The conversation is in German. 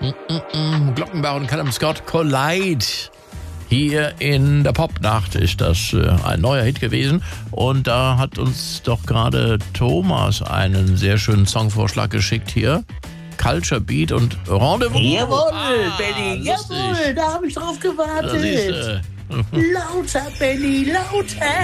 Glockenbach und Callum Scott, Collide. Hier in der Popnacht ist das ein neuer Hit gewesen. Und da hat uns doch gerade Thomas einen sehr schönen Songvorschlag geschickt hier. Culture Beat und Rendezvous. Jawohl, Benny, jawohl, da habe ich drauf gewartet. Da siehst du. Lauter, Benny, lauter.